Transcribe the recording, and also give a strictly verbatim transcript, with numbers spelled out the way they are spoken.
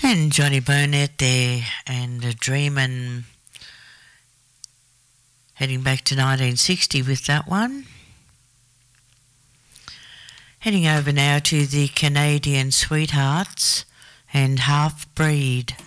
And Johnny Burnett there, and a Dreamin', heading back to nineteen sixty with that one. Heading over now to the Canadian Sweethearts and Half Breed.